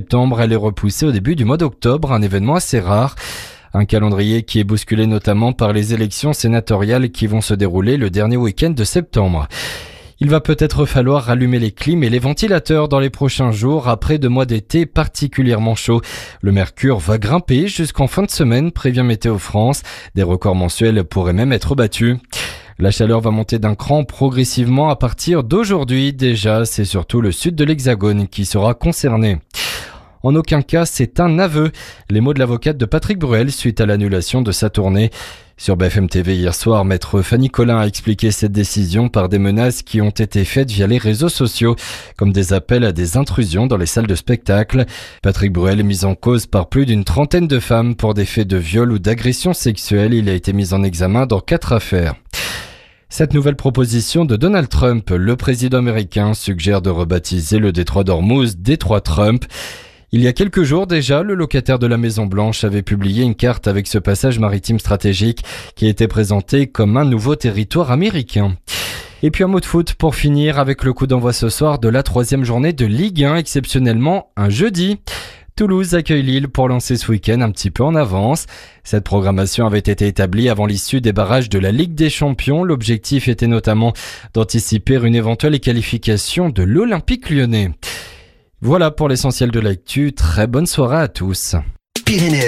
septembre, elle est repoussée au début du mois d'octobre, un événement assez rare. Un calendrier qui est bousculé notamment par les élections sénatoriales qui vont se dérouler le dernier week-end de septembre. Il va peut-être falloir rallumer les clims et les ventilateurs dans les prochains jours après 2 mois d'été particulièrement chauds. Le mercure va grimper jusqu'en fin de semaine, prévient Météo France. Des records mensuels pourraient même être battus. La chaleur va monter d'un cran progressivement à partir d'aujourd'hui. Déjà, c'est surtout le sud de l'Hexagone qui sera concerné. En aucun cas, c'est un aveu. Les mots de l'avocate de Patrick Bruel suite à l'annulation de sa tournée. Sur BFM TV hier soir, maître Fanny Collin a expliqué cette décision par des menaces qui ont été faites via les réseaux sociaux, comme des appels à des intrusions dans les salles de spectacle. Patrick Bruel est mis en cause par plus d'une trentaine de femmes pour des faits de viol ou d'agression sexuelle. Il a été mis en examen dans 4 affaires. Cette nouvelle proposition de Donald Trump, le président américain, suggère de rebaptiser le détroit d'Ormuz détroit Trump. Il y a quelques jours déjà, le locataire de la Maison-Blanche avait publié une carte avec ce passage maritime stratégique qui était présenté comme un nouveau territoire américain. Et puis un mot de foot pour finir avec le coup d'envoi ce soir de la 3e journée de Ligue 1, exceptionnellement un jeudi. Toulouse accueille Lille pour lancer ce week-end un petit peu en avance. Cette programmation avait été établie avant l'issue des barrages de la Ligue des Champions. L'objectif était notamment d'anticiper une éventuelle qualification de l'Olympique Lyonnais. Voilà pour l'essentiel de l'actu. Très bonne soirée à tous.